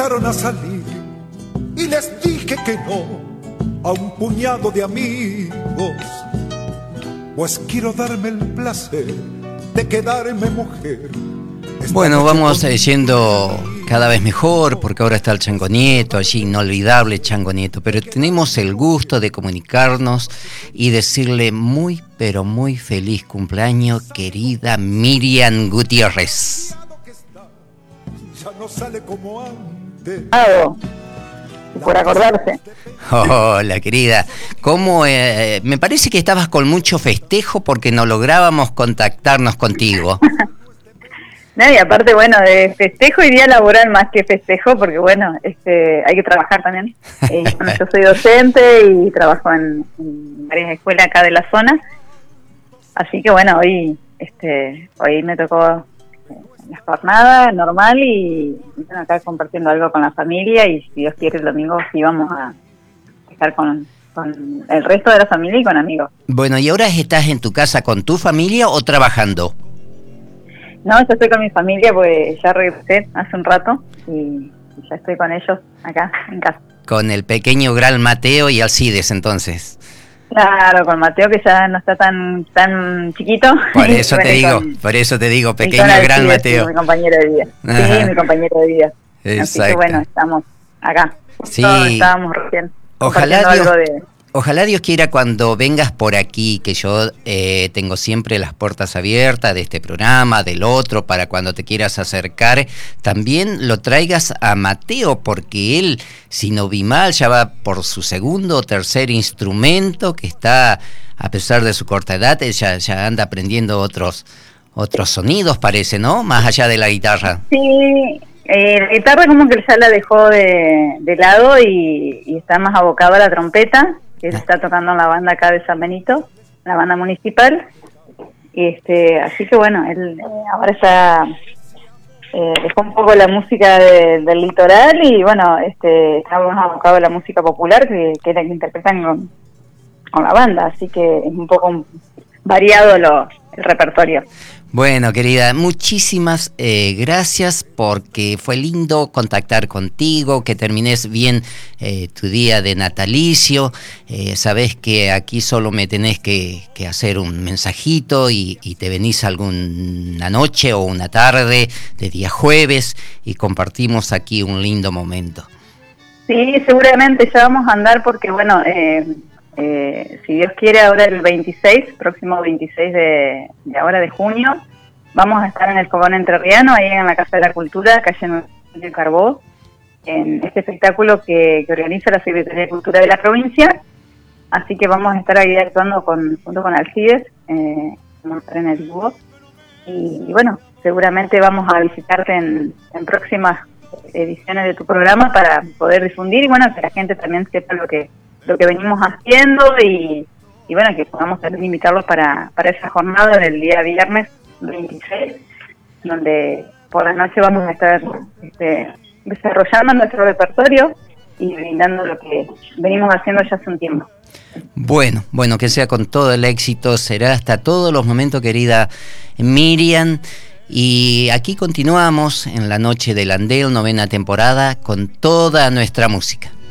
invitaron a salir y les dije que no a un puñado de amigos, pues quiero darme el placer de quedarme mujer. Bueno, vamos yendo cada vez mejor, porque ahora está el Chango Nieto, allí inolvidable Chango Nieto, pero tenemos el gusto de comunicarnos y decirle muy, pero muy feliz cumpleaños, querida Miriam Gutiérrez. Ya no sale como antes. Por acordarse. Hola, querida. ¿Cómo? Me parece que estabas con mucho festejo porque no lográbamos contactarnos contigo. No, y aparte, bueno, de festejo y día laboral más que festejo, porque bueno, hay que trabajar también. Bueno, yo soy docente y trabajo en varias escuelas acá de la zona, así que bueno, hoy me tocó la jornada normal y bueno, acá compartiendo algo con la familia, y si Dios quiere el domingo sí vamos a estar con el resto de la familia y con amigos. Bueno, ¿y ahora estás en tu casa con tu familia o trabajando? No, yo estoy con mi familia, pues ya regresé hace un rato y ya estoy con ellos acá en casa. Con el pequeño gran Mateo y Alcides, entonces. Claro, con Mateo, que ya no está tan chiquito. Por eso te digo, pequeño gran Mateo. Mi compañero de vida. Ajá. Sí, mi compañero de vida. Exacto. Así que bueno, estamos acá. Sí. Estábamos recién. Ojalá Dios quiera cuando vengas por aquí, que yo tengo siempre las puertas abiertas de este programa, del otro, para cuando te quieras acercar, también lo traigas a Mateo, porque él, si no vi mal, ya va por su segundo o tercer instrumento, que está, a pesar de su corta edad, él ya anda aprendiendo otros sonidos, parece, ¿no? Más allá de la guitarra. Sí, la guitarra como que ya la dejó de lado y está más abocado a la trompeta, que está tocando en la banda acá de San Benito, la banda municipal, y así que bueno, él ahora ya dejó un poco la música del litoral y bueno, está más abocado a la música popular, que es la que interpretan con la banda, así que es un poco variado el repertorio. Bueno, querida, muchísimas gracias, porque fue lindo contactar contigo, que termines bien tu día de natalicio. Sabés que aquí solo me tenés que hacer un mensajito y te venís alguna noche o una tarde de día jueves y compartimos aquí un lindo momento. Sí, seguramente ya vamos a andar porque bueno, si Dios quiere, ahora el próximo 26 de ahora de junio, vamos a estar en el Fogón Entrerriano, ahí en la Casa de la Cultura, calle 9 de Carbó, en este espectáculo que organiza la Secretaría de Cultura de la provincia, así que vamos a estar ahí actuando junto con Alcides, vamos a estar en el dúo, y bueno, seguramente vamos a visitarte en próximas ediciones de tu programa para poder difundir, y bueno, que la gente también sepa lo que venimos haciendo y bueno, que podamos también invitarlos para esa jornada del día viernes 26, donde por la noche vamos a estar desarrollando nuestro repertorio y brindando lo que venimos haciendo ya hace un tiempo. Bueno, que sea con todo el éxito, será hasta todos los momentos, querida Miriam. Y aquí continuamos en la noche del Andel, 9ª temporada, con toda nuestra música.